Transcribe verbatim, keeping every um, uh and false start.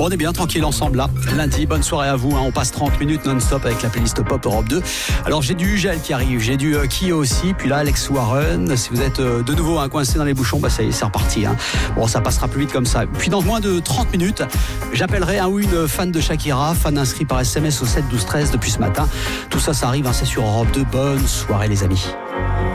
Bon, on est bien tranquille ensemble là. Lundi, bonne soirée à vous. Hein. On passe trente minutes non-stop avec la playlist Pop Europe deux. Alors j'ai du Ugel qui arrive, j'ai du euh, Kyo aussi, puis là Alex Warren. Si vous êtes euh, de nouveau hein, coincé dans les bouchons, bah ça y est, c'est reparti. Hein. Bon, ça passera plus vite comme ça. Puis dans moins de trente minutes, j'appellerai un ou une fan de Shakira, fan inscrit par S M S au sept douze treize depuis ce matin. Tout ça, ça arrive, hein, c'est sur Europe deux. Bonne soirée les amis.